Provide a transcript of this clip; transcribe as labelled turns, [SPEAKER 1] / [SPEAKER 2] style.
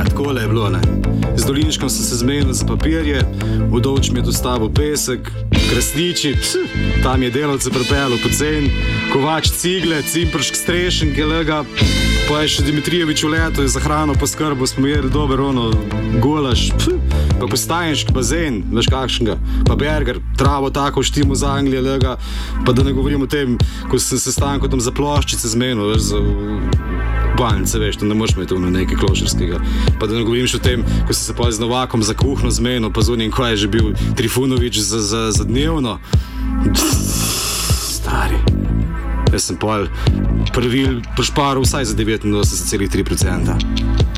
[SPEAKER 1] Ja, takole je bilo, ne. Z Dolinškom sem se zmenil za papirje, Udovč mi je dostavil pesek, Krasniči, tam je delavce pripeljal pocen, Kovač cigle, Cimpršk strešen, gelega, pa je še Dimitrijevič v letu, je za hrano poskrbel, smo jedli dober golaš, pa Postajenški bazen, veš kakšnega, pa Berger, travo tako v štimu z Anglije, lega, pa da ne govorim o tem, ko sem se stanko tam za ploščice zmenil, veš, za banjce, veš, to ne moš imeti nekaj klošarskega, pa da ne govorim še o tem, ko sem se pa z Novakom za kuhno zmenil, pa z unim, ko je že bil Trifunovič za dnevno. Stari. Jaz sem pol prvil prišparil vsaj za 89,3%.